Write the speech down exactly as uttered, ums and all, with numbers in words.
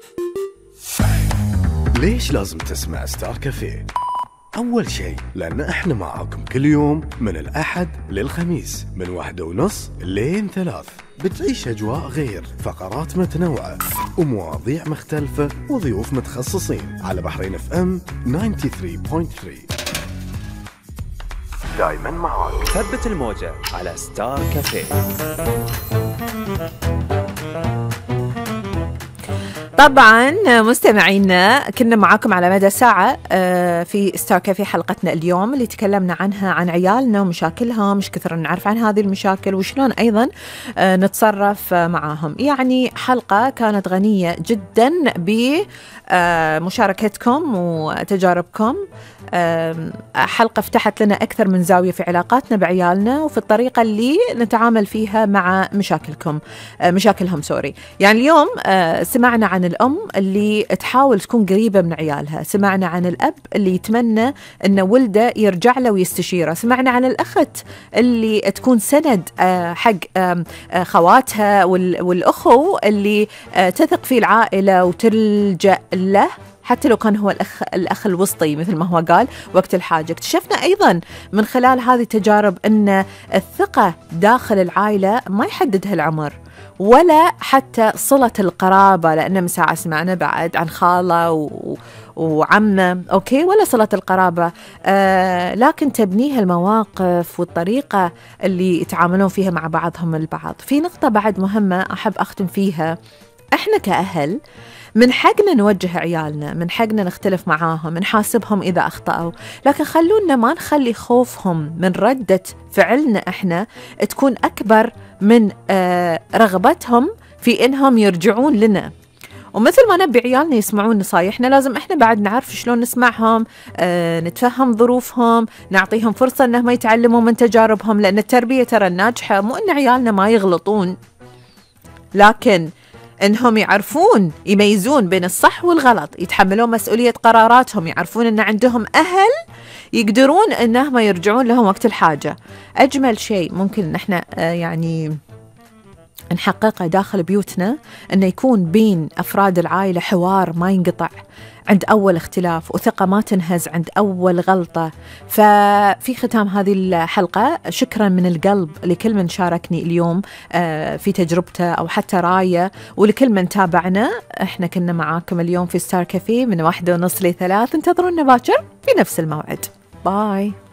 ليش لازم تسمع ستار كافيه؟ أول شيء لأن إحنا معاكم كل يوم من الأحد للخميس من واحدة ونص لين ثلاث. بتعيش أجواء غير، فقرات متنوعة ومواضيع مختلفة وضيوف متخصصين على بحرين اف ام ثمانية وثلاثين فاصلة ثلاثة. دايما معاك. ثبت الموجة على ستار كافيه. طبعا مستمعينا كنا معاكم على مدى ساعة في ستار كافيه. حلقتنا اليوم اللي تكلمنا عنها عن عيالنا ومشاكلهم، مش كثر نعرف عن هذه المشاكل وشلون أيضا نتصرف معاهم. يعني حلقة كانت غنية جدا بمشاركتكم وتجاربكم، حلقة فتحت لنا أكثر من زاوية في علاقاتنا بعيالنا وفي الطريقة اللي نتعامل فيها مع مشاكلكم مشاكلهم سوري. يعني اليوم سمعنا عن الأم اللي تحاول تكون قريبة من عيالها، سمعنا عن الأب اللي يتمنى أن ولده يرجع له ويستشيره، سمعنا عن الأخت اللي تكون سند حق خواتها والأخو اللي تثق في العائلة وتلجأ له حتى لو كان هو الأخ, الأخ الوسطي مثل ما هو قال وقت الحاجة. اكتشفنا أيضا من خلال هذه التجارب أن الثقة داخل العائلة ما يحددها العمر ولا حتى صلة القرابة، لأن مساعة سمعنا بعد عن خالة و... وعمة أوكي، ولا صلة القرابة، آه لكن تبنيها المواقف والطريقة اللي يتعاملون فيها مع بعضهم البعض. في نقطة بعد مهمة أحب أختم فيها، إحنا كأهل من حقنا نوجه عيالنا، من حقنا نختلف معاهم، نحاسبهم إذا أخطأوا، لكن خلونا ما نخلي خوفهم من ردة فعلنا إحنا تكون أكبر من آه رغبتهم في إنهم يرجعون لنا. ومثل ما نبي عيالنا يسمعون نصايحنا، لازم إحنا بعد نعرف شلون نسمعهم، آه نتفهم ظروفهم، نعطيهم فرصة إنهم يتعلموا من تجاربهم، لأن التربية ترى الناجحة مو إن عيالنا ما يغلطون، لكن إنهم يعرفون يميزون بين الصح والغلط، يتحملون مسؤولية قراراتهم، يعرفون إن عندهم أهل يقدرون إنهم يرجعون لهم وقت الحاجة. أجمل شيء ممكن إن إحنا آه يعني نحققه داخل بيوتنا أنه يكون بين أفراد العائلة حوار ما ينقطع عند أول اختلاف، وثقة ما تنهز عند أول غلطة. ففي ختام هذه الحلقة شكرا من القلب لكل من شاركني اليوم في تجربته أو حتى راية، ولكل من تابعنا. احنا كنا معاكم اليوم في ستار كافيه من واحدة ونص لثلاث. انتظرونا باكر في نفس الموعد. باي.